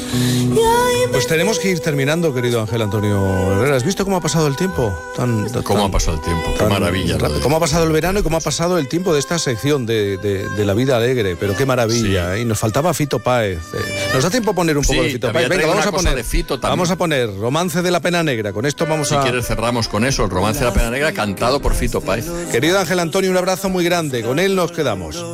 Pues tenemos que ir terminando, querido Ángel Antonio Herrera. ¿Has visto cómo ha pasado el tiempo? ¿Cómo ha pasado el tiempo? Qué maravilla. ¿Cómo ha pasado el verano y cómo ha pasado el tiempo de esta sección de la vida alegre? Pero qué maravilla. Sí. Y nos faltaba Fito Páez. ¿Nos da tiempo a poner un poco de Fito Páez? Venga, vamos a poner Romance de la Pena Negra. Con esto vamos Si quieres cerramos con eso, el Romance de la Pena Negra cantado por Fito Páez. Querido Ángel Antonio, un abrazo muy grande. Con él nos quedamos.